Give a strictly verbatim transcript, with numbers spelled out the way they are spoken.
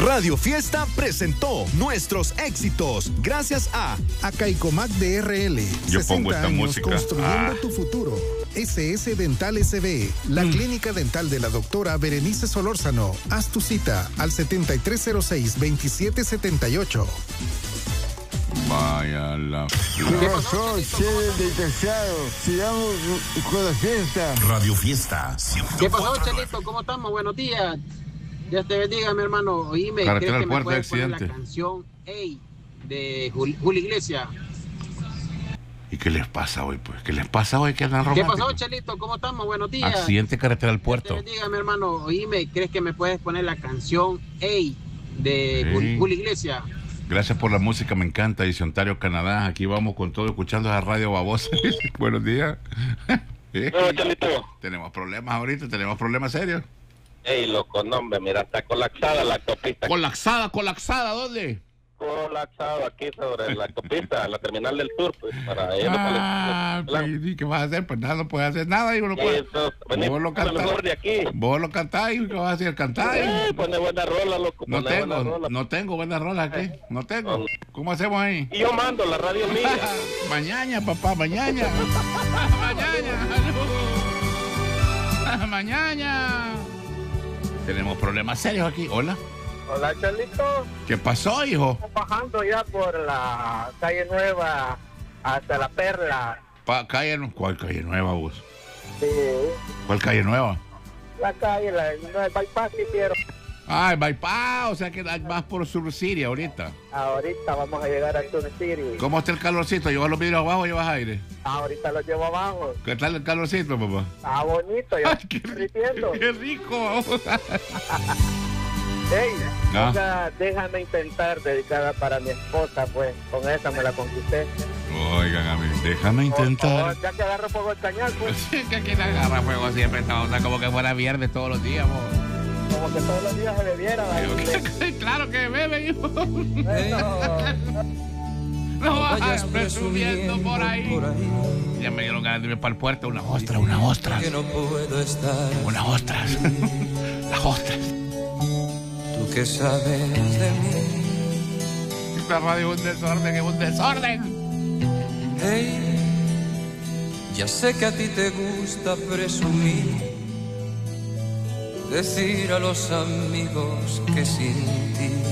Radio Fiesta presentó nuestros éxitos gracias a Acaicomac D R L. Yo pongo esta años música. Construyendo Ah. tu futuro. S S Dental S B, la mm. clínica dental de la doctora Berenice Solórzano. Haz tu cita al setenta y tres cero seis, veintisiete setenta y ocho. Vaya la... ¿Qué pasó, Chele de Casado? Sigamos con la fiesta. Radio Fiesta. ¿Qué pasó, Chelito? ¿Cómo estamos? Buenos días. Dios te bendiga, mi hermano. Oíme, Carretera ¿crees que al me puerto, puedes poner la accidente. canción Ey de Jul- Julio Iglesias? ¿Y qué les pasa hoy, pues? ¿Qué les pasa hoy que andan ¿Qué románticos? pasó, Chelito? ¿Cómo estamos? Buenos días. Accidente carretera al puerto. Dios te bendiga, mi hermano. Oíme, ¿crees que me puedes poner la canción Ey de Ey. Jul- Julio Iglesias? Gracias por la música, me encanta. Dice Ontario, Canadá. Aquí vamos con todo, escuchando a Radio Babosa. Buenos días. ¿Eh? No, Chelito. Tenemos problemas ahorita, tenemos problemas serios. Ey, loco, no, hombre, mira, está colapsada la autopista. Colapsada, colapsada, ¿dónde? Colapsado aquí sobre la autopista, la terminal del sur, pues, para ir Ah, pues, ¿y qué vas a hacer? Pues nada, no puedes hacer nada. Y uno puede... Eso, vení, Vos lo a lo mejor cantás. de aquí. Vos lo cantáis, ¿qué vas a hacer? ¿Cantáis? Eh, pone buena rola, loco, No pone buena tengo, rola. no tengo buenas rolas aquí. No tengo. ¿Cómo hacemos ahí? Y yo mando, la radio es mía. Mañana, papá, mañana. Mañana. Mañana. Tenemos problemas serios aquí. Hola. Hola, Chelito. ¿Qué pasó, hijo? Estamos bajando ya por la calle Nueva hasta la Perla. Pa, calle, ¿Cuál calle nueva, vos? Sí, ¿Cuál calle nueva? la calle, la, no, el bypass que hicieron. Ah, el bypass, o sea que vas por Sur City ahorita. Ahorita vamos a llegar a Sun City. ¿Cómo está el calorcito? ¿Llevas los vidrios abajo o llevas aire? Ahorita lo llevo abajo. ¿Qué tal el calorcito, papá? Está bonito, yo Ay, qué, estoy diciendo. qué rico. Ey, Ah. esa déjame intentar, dedicada para mi esposa, pues, con esa me la conquisté. Oigan, a mí, déjame intentar. Oh, oh, ya que agarro fuego el cañal, pues, Que aquí se agarra fuego siempre, esta onda como que fuera viernes todos los días, amor. como que todos los días se bebiera. Claro que bebe, hijo. Bueno, No vayas presumiendo por ahí. Ya me dieron ganas de irme para el puerto. Una ostra, una ostra. Que no puedo estar. Una ostras. Las ostras. Tú que sabes de mí. Esta radio es un desorden, es un desorden. Hey, ya sé que a ti te gusta presumir, decir a los amigos que sin ti